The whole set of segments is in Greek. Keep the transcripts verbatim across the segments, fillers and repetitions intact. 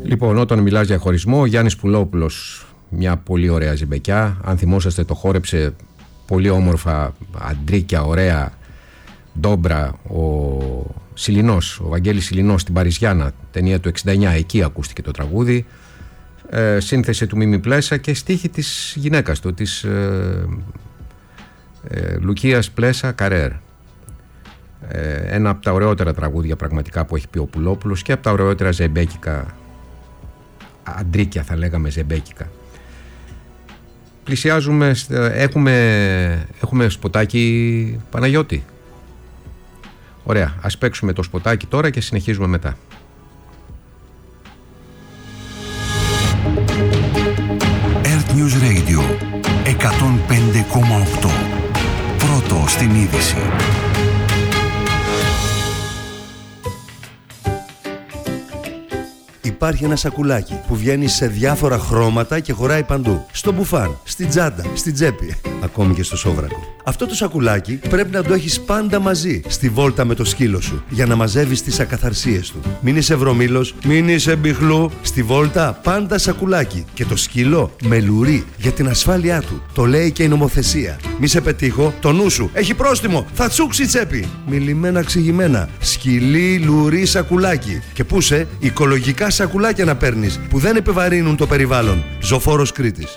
Λοιπόν, όταν μιλάς για χωρισμό, ο Γιάννης Πουλόπουλος, μια πολύ ωραία ζεμπεκιά. Αν θυμόσαστε, το χόρεψε πολύ όμορφα, αντρίκια, ωραία, ντόμπρα, ο Σιλινός, ο Βαγγέλης Σιλινός στην Παριζιάνα, ταινία του εξήντα εννιά, εκεί ακούστηκε το τραγούδι. Ε, σύνθεση του Μίμη Πλέσα και στίχη της γυναίκας του, της ε, ε, Λουκίας Πλέσα Καρέρ. Ε, ένα από τα ωραιότερα τραγούδια πραγματικά που έχει πει ο Πουλόπουλος και από τα ωραιότερα ζεμπέκικα, αντρίκια θα λέγαμε, ζεμπέκικα. Πλησιάζουμε, έχουμε, έχουμε σποτάκι, Παναγιώτη. Ωραία, ας παίξουμε το σποτάκι τώρα και συνεχίζουμε μετά. Earth News Radio εκατόν πέντε κόμμα οκτώ. Πρώτο στην είδηση. Υπάρχει ένα σακουλάκι που βγαίνει σε διάφορα χρώματα και χωράει παντού. Στο μπουφάν, στην τσάντα, στην τσέπη, ακόμη και στο σόβρακο. Αυτό το σακουλάκι πρέπει να το έχεις πάντα μαζί στη βόλτα με το σκύλο σου για να μαζεύεις τις ακαθαρσίες του. Μην είσαι βρωμήλος, μην είσαι μπιχλού. Στη βόλτα πάντα σακουλάκι και το σκύλο με λουρί για την ασφάλειά του. Το λέει και η νομοθεσία. Μη σε πετύχω, το νου σου έχει πρόστιμο, θα τσούξει η τσέπη. Μιλημένα ξηγημένα. Σκυλί, λουρί, σακουλάκι. Και πού σε, οικολογικά σακουλάκια να παίρνεις που δεν επιβαρύνουν το περιβάλλον. Ζωφόρος Κρήτης.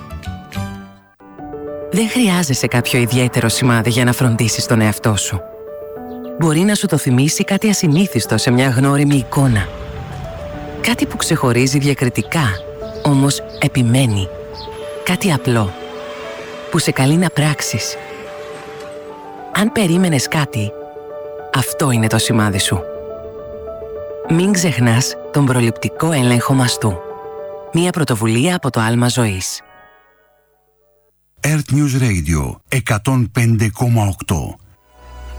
Δεν χρειάζεσαι κάποιο ιδιαίτερο σημάδι για να φροντίσεις τον εαυτό σου. Μπορεί να σου το θυμίσει κάτι ασυνήθιστο σε μια γνώριμη εικόνα. Κάτι που ξεχωρίζει διακριτικά, όμως επιμένει. Κάτι απλό, που σε καλεί να πράξεις. Αν περίμενες κάτι, αυτό είναι το σημάδι σου. Μην ξεχνάς τον προληπτικό έλεγχο μαστού. Μια πρωτοβουλία από το Άλμα Ζωής. Earth News Radio εκατόν πέντε κόμμα οκτώ.